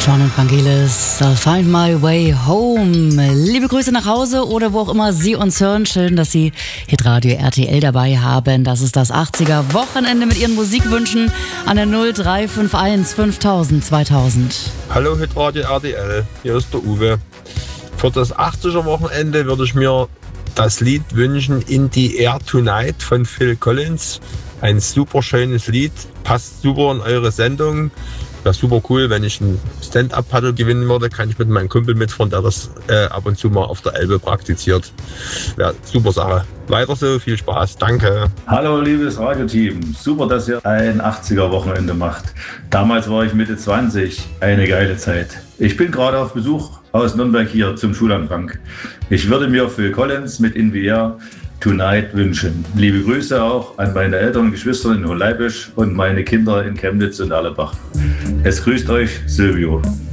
John und Vangelis, I'll find my way home. Liebe Grüße nach Hause oder wo auch immer Sie uns hören. Schön, dass Sie Hitradio RTL dabei haben. Das ist das 80er Wochenende mit Ihren Musikwünschen an der 0351 5000 2000. Hallo Hitradio RTL, hier ist der Uwe. Für das 80er Wochenende würde ich mir das Lied wünschen In the Air Tonight von Phil Collins. Ein super schönes Lied, passt super in eure Sendung. Wäre super cool, wenn ich ein Stand-Up-Paddle gewinnen würde, kann ich mit meinem Kumpel mitfahren, der das ab und zu mal auf der Elbe praktiziert. Wäre super Sache. Weiter so, viel Spaß, danke. Hallo liebes Radioteam, super, dass ihr ein 80er-Wochenende macht. Damals war ich Mitte 20, eine geile Zeit. Ich bin gerade auf Besuch aus Nürnberg hier zum Schulanfang. Ich würde mir Phil Collins mit In the Air Tonight wünschen. Liebe Grüße auch an meine Eltern und Geschwister in Hohleibisch und meine Kinder in Chemnitz und Erlebach. Es grüßt euch Silvio.